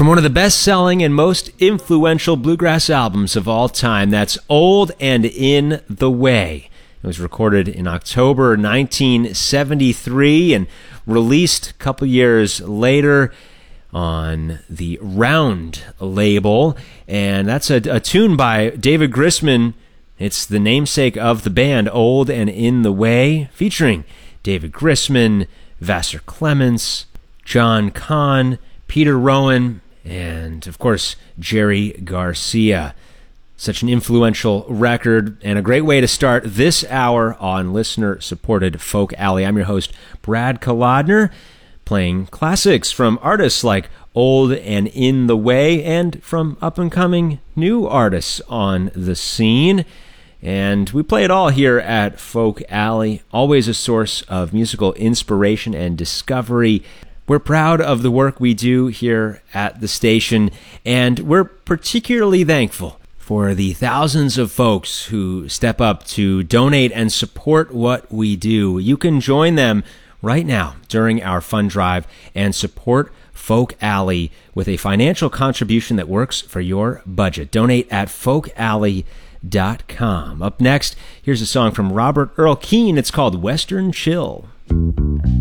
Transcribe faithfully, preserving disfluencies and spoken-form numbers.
From one of the best-selling and most influential bluegrass albums of all time, that's Old and In the Way. It was recorded in October nineteen seventy-three and released a couple years later on the Round label. And that's a, a tune by David Grisman. It's the namesake of the band, Old and In the Way, featuring David Grisman, Vassar Clements, John Kahn, Peter Rowan, and, of course, Jerry Garcia. Such an influential record and a great way to start this hour on listener-supported Folk Alley. I'm your host, Brad Kolodner, playing classics from artists like Old and In the Way and from up-and-coming new artists on the scene. And we play it all here at Folk Alley, always a source of musical inspiration and discovery. We're proud of the work we do here at the station, and we're particularly thankful for the thousands of folks who step up to donate and support what we do. You can join them right now during our fund drive and support Folk Alley with a financial contribution that works for your budget. Donate at folk alley dot com. Up next, here's a song from Robert Earl Keen. It's called Western Chill.